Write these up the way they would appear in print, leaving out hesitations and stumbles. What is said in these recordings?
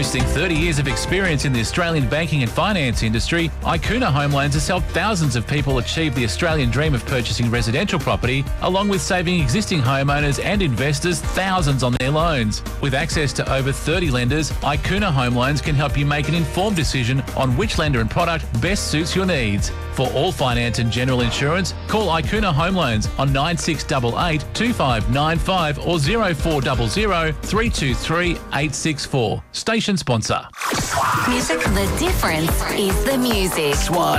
Boasting 30 years of experience in the Australian banking and finance industry, Icuna Home Loans has helped thousands of people achieve the Australian dream of purchasing residential property, along with saving existing homeowners and investors thousands on their loans. With access to over 30 lenders, Icuna Home Loans can help you make an informed decision on which lender and product best suits your needs. For all finance and general insurance, call Icuna Home Loans on 9688 2595 or 0400 323 864. Station sponsor. Music, the difference is the music. Swan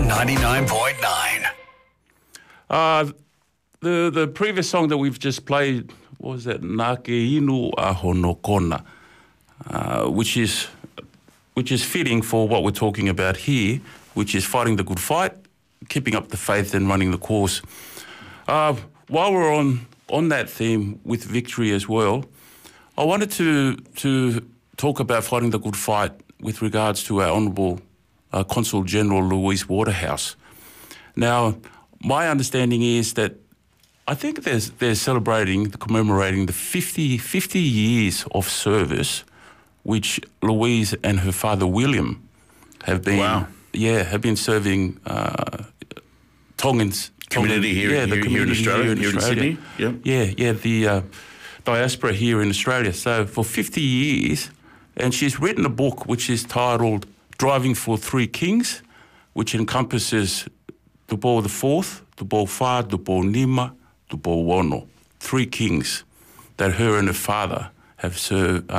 99.9. The previous song that we've just played was that Nake Inu Ahonokona, which is fitting for what we're talking about here, which is fighting the good fight, keeping up the faith and running the course. While we're on that theme with victory as well, I wanted to talk about fighting the good fight with regards to our Honourable Consul General Louise Waterhouse. Now, my understanding is that I think they're commemorating the 50 years of service which Louise and her father William have been serving Tongans community here in Australia, here in Sydney. The diaspora here in Australia. So for 50 years, and she's written a book which is titled Driving for Three Kings, which encompasses Tupo IV, Tupo Fa, Tupo Nima, Tupo Wono, three kings that her and her father have served.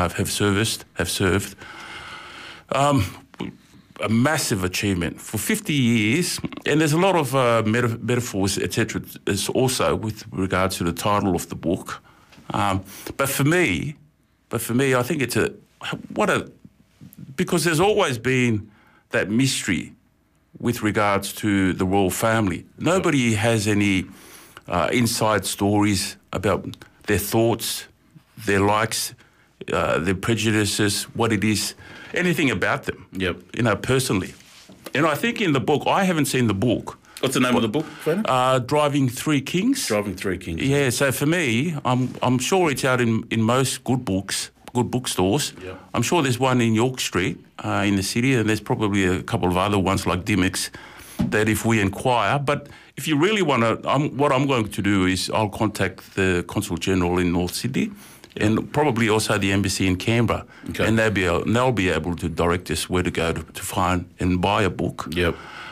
A massive achievement for 50 years, and there's a lot of metaphors, etc. Also with regards to the title of the book. But for me, I think it's because there's always been that mystery with regards to the royal family. Nobody has any inside stories about their thoughts, their likes, their prejudices, what it is, anything about them. Personally. And I think in the book, I haven't seen the book. What's the name of the book, Fredo? Driving Three Kings. Driving Three Kings. Yeah, so for me, I'm sure it's out in most good bookstores. Yep. I'm sure there's one in York Street in the city, and there's probably a couple of other ones like Dimmicks that if we inquire. But if you really want to, what I'm going to do is I'll contact the Consul General in North Sydney and probably also the embassy in Canberra. Okay. And they'll be able to direct us where to go to find and buy a book. Yep.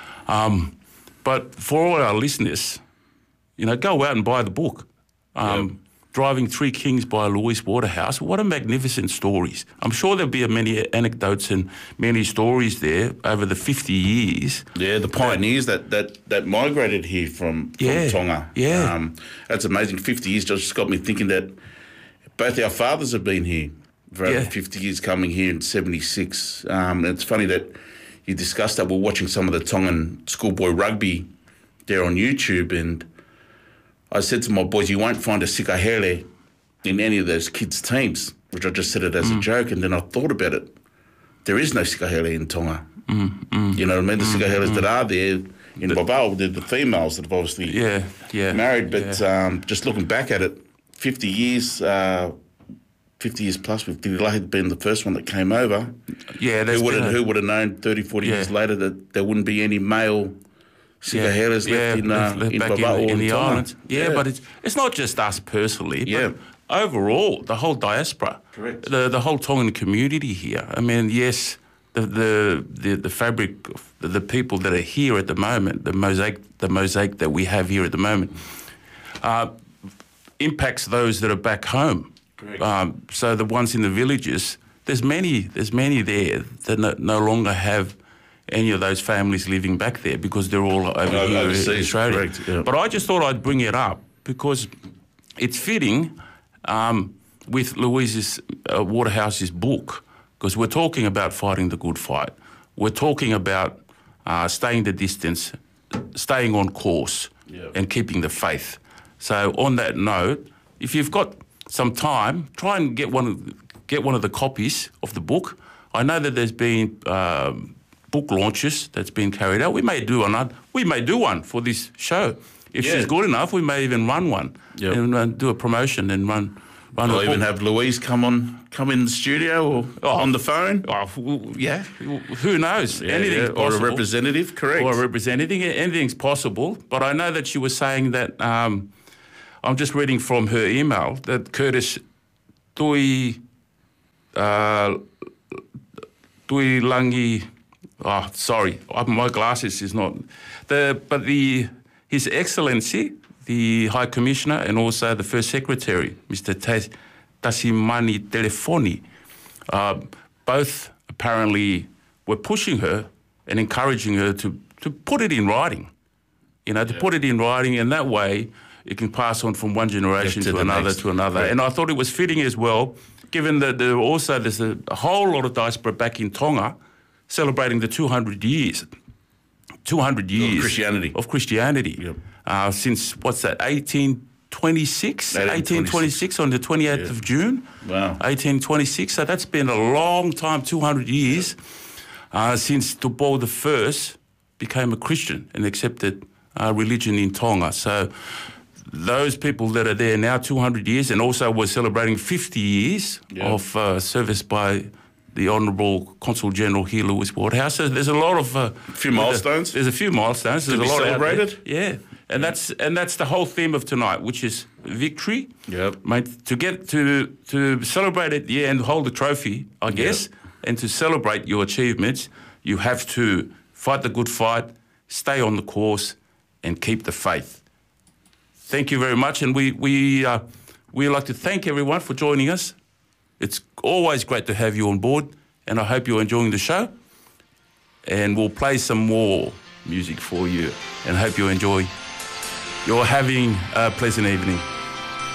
But for all our listeners, go out and buy the book. Driving Three Kings by Louise Waterhouse. What a magnificent stories. I'm sure there'll be many anecdotes and many stories there over the 50 years. Yeah, the pioneers that migrated here from Tonga. Yeah. That's amazing. 50 years just got me thinking that both our fathers have been here for over 50 years, coming here in 76. And it's funny that you discussed that. We're watching some of the Tongan schoolboy rugby there on YouTube, and I said to my boys, you won't find a Sikahele in any of those kids' teams, which I just said it as a joke, and then I thought about it. There is no Sikahele in Tonga. You know what I mean? The Sikaheles that are there in Babao, they're the females that have obviously married, but just looking back at it, 50 years plus, with Dililahi being the first one that came over. Yeah, who would have known 30, 40 years later that there wouldn't be any male Sikaheles left in Babao or in the Tonga. islands. Yeah, but it's not just us personally. Yeah. But overall, the whole diaspora. Correct. The whole Tongan community here. I mean, yes, the fabric of the people that are here at the moment, the mosaic that we have here at the moment, impacts those that are back home. Correct. So the ones in the villages, there's many there that no longer have any of those families living back there because they're all over here overseas, in Australia. correct, yeah. But I just thought I'd bring it up because it's fitting with Louise's Waterhouse's book, because we're talking about fighting the good fight. We're talking about staying the distance, staying on course, and keeping the faith. So on that note, if you've got some time, try and get one of the copies of the book. I know that there's been book launches that's been carried out. We may do one for this show. If she's good enough, we may even run one and do a promotion and run I'll even have Louise come in the studio or on the phone. Yeah, who knows? Anything's possible. Or a representative, correct. Or a representative, anything's possible. But I know that she was saying that, I'm just reading from her email, that Curtis Tuilangi, sorry, my glasses is not, His Excellency, the High Commissioner and also the First Secretary, Mr. Tasimani Telefoni, both apparently were pushing her and encouraging her to put it in writing, put it in writing, and that way it can pass on from one generation to another. Right. And I thought it was fitting as well, given that there's a whole lot of diaspora back in Tonga celebrating the 200 years of Christianity. Yep. Since, 1826 on the 28th of June. Wow. 1826. So that's been a long time, 200 years, since Tupou I became a Christian and accepted religion in Tonga. So those people that are there now, 200 years, and also we're celebrating 50 years of service by the Honourable Consul General here, Lewis Waterhouse. So there's a lot of few milestones. There's a few milestones. There's a lot celebrated. Yeah, and that's the whole theme of tonight, which is victory. Yep. Mate, to get to celebrate it, and hold the trophy, I guess, and to celebrate your achievements, you have to fight the good fight, stay on the course, and keep the faith. Thank you very much, and we like to thank everyone for joining us. It's always great to have you on board, and I hope you're enjoying the show. And we'll play some more music for you, and hope you enjoy. You're having a pleasant evening.